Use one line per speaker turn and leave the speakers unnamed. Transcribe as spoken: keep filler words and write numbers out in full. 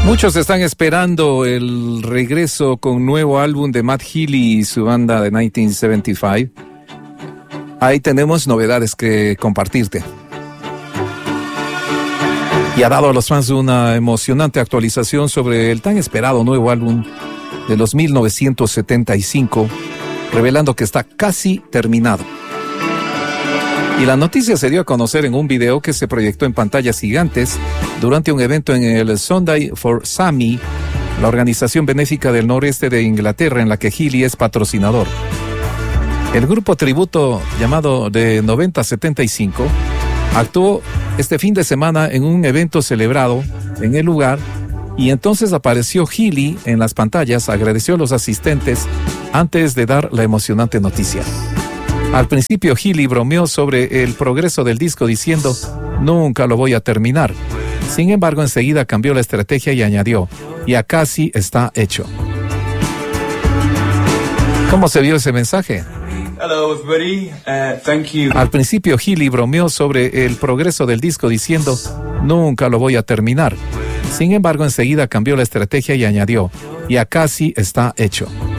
Muchos están esperando el regreso con nuevo álbum de Matt Healy y su banda de mil novecientos setenta y cinco. Ahí tenemos novedades que compartirte. Y ha dado a los fans una emocionante actualización sobre el tan esperado nuevo álbum de los mil novecientos setenta y cinco, revelando que está casi terminado. Y la noticia se dio a conocer en un video que se proyectó en pantallas gigantes durante un evento en el Sunday for Sammy, la organización benéfica del noreste de Inglaterra en la que Healy es patrocinador. El grupo tributo llamado The noventa setenta y cinco actuó este fin de semana en un evento celebrado en el lugar y entonces apareció Healy en las pantallas, agradeció a los asistentes antes de dar la emocionante noticia. Al principio Healy bromeó sobre el progreso del disco diciendo, nunca lo voy a terminar. Sin embargo, enseguida cambió la estrategia y añadió, ya casi está hecho. ¿Cómo se vio ese mensaje?
Hello everybody, uh, thank you.
Al principio Healy bromeó sobre el progreso del disco diciendo, nunca lo voy a terminar. Sin embargo, enseguida cambió la estrategia y añadió, ya casi está hecho.